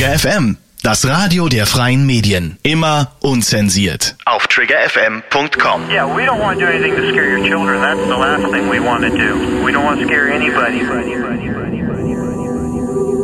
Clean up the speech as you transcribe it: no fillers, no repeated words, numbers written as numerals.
Trigger FM, das Radio der freien Medien. Immer unzensiert. Auf triggerfm.com. Yeah, we don't want to do anything to scare your children. That's the last thing we want to do. We don't want to scare anybody.